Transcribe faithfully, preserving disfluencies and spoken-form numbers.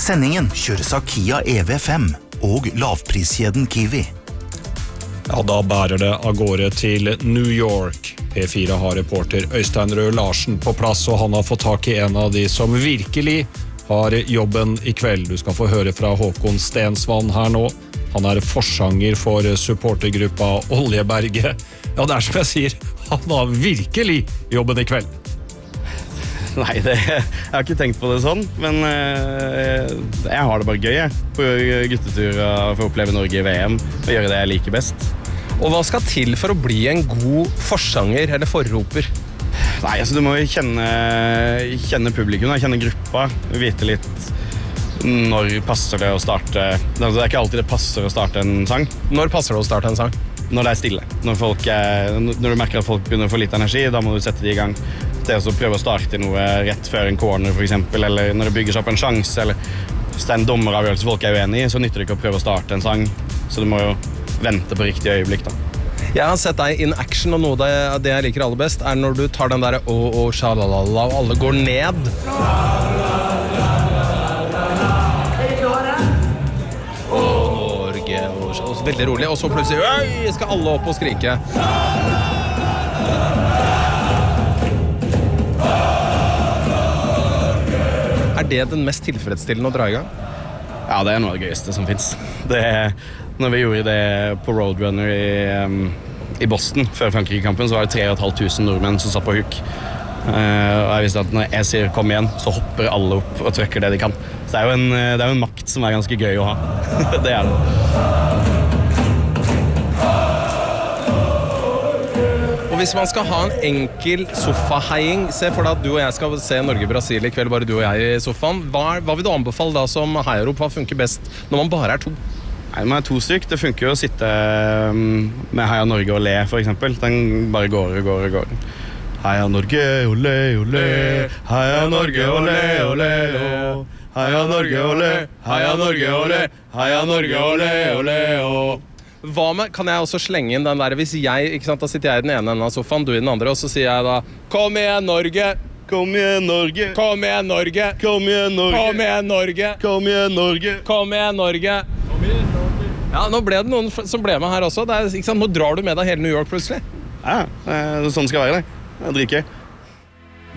Sendingen kjøres av Kia E V fem og lavpriskjeden Kiwi. Ja, da bærer det av gårde til New York. P fire har reporter Øystein Røe Larsen på plass, og han har fått tak i en av de som virkelig har jobben i kveld. Du skal få høre fra Håkon Stensvann her nå. Han er forsanger for supportergruppa Oljeberget. Ja, det er som jeg sier, han har virkelig jobben i kveld. Nei, det, jeg har ikke tenkt på det sånn, men eh, jeg har det bare gøy, jeg. På guttetur for å oppleve Norge i V M og gjøre det jeg liker best. Og hva skal til for å bli en god forsanger eller forroper? Nei, altså du må jo kjenne, kjenne publikum, kjenne gruppa, vite litt når passer det å starte. Det er ikke alltid det passer å starte en sang. Når passer det å starte en sang? Når det er stille. Når, folk er, når du merker at folk begynner å få litt energi, da må du sette det i gang. Det er å prøve å starte noe rett før en corner, for eksempel, eller når det bygger seg opp en sjanse, eller hvis det er en dommeravgjørelse folk er uenige i, så nytter det ikke å prøve å starte en sang. Så du må jo vente på riktig øyeblikk, da. Jeg har sett deg in action, og noe av det jeg liker aller best er når du tar den der å, å, shalalala, og alle går ned. Veldig rolig, og så plutselig øy, skal alle opp og skrike. Er det den mest tilfredsstillende å dra i gang? Ja, det er noe av det gøyeste som finnes. Det, når vi gjorde det på Roadrunner i, um, i Boston før Frankrike-kampen, så var det tre og et halvt tusen nordmenn som satt på huk. Uh, og jeg visste at når jeg sier kom igjen, så hopper alle opp og trykker det de kan. Så det er jo en, det er jo en makt som er ganske gøy å ha. Det er det. Og hvis man skal ha en enkel sofaheiing, se for deg at du og jeg skal se Norge-Brasil i kveld, bare du og jeg i sofaen. Hva, hva vil du anbefale da som heiarop? Hva funker best når man bare er to? Nei, man er to stykk. Det funker jo å sitte med Heia Norge og le, for eksempel. Den bare går og går og går. Heia Norge, ole, ole. Heia Norge, ole, ole, ole. Heia Norge, ole. Heia Norge, ole. Heia Norge, ole, ole, ole. Hva med, kan jeg også slenge inn den der, hvis jeg, ikke sant, da sitter jeg i den ene enden av sofaen, du i den andre, og så sier jeg da, kom igjen Norge, kom igjen Norge, kom igjen Norge, kom igjen Norge, kom igjen Norge, kom igjen Norge, kom igjen Norge, kom igjen Norge. Ja, nå ble det noen som ble med her også, det er, ikke sant, nå drar du med deg hele New York plutselig. Ja, sånn skal det være det, det er dritgøy.